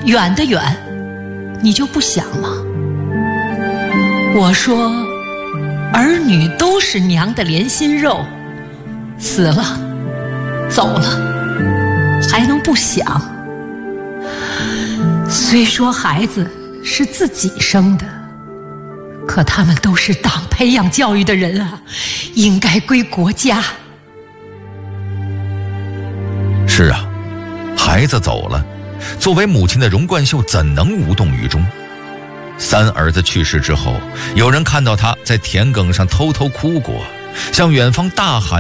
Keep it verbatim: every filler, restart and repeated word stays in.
远的远，你就不想吗？我说，儿女都是娘的连心肉，死了，走了，还能不想？虽说孩子是自己生的，可他们都是党培养教育的人啊，应该归国家。 是啊，孩子走了，作为母亲的荣冠秀怎能无动于衷？三儿子去世之后，有人看到他在田埂上偷偷哭过，向远方大喊